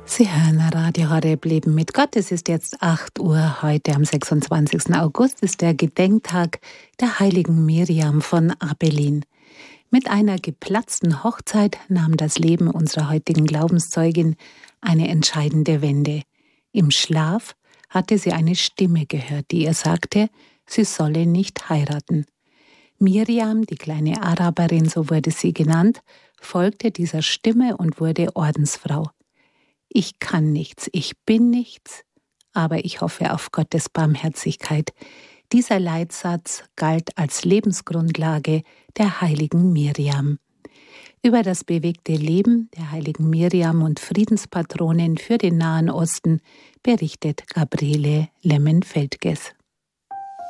Sie hören Radio Horeb Leben mit Gott. Es ist jetzt 8 Uhr. Heute am 26. August ist der Gedenktag der heiligen Miriam von Abelin. Mit einer geplatzten Hochzeit nahm das Leben unserer heutigen Glaubenszeugin eine entscheidende Wende. Im Schlaf hatte sie eine Stimme gehört, die ihr sagte, sie solle nicht heiraten. Miriam, die kleine Araberin, so wurde sie genannt, folgte dieser Stimme und wurde Ordensfrau. Ich kann nichts, ich bin nichts, aber ich hoffe auf Gottes Barmherzigkeit. Dieser Leitsatz galt als Lebensgrundlage der heiligen Miriam. Über das bewegte Leben der heiligen Miriam und Friedenspatronin für den Nahen Osten berichtet Gabriele Lemmen-Feldges.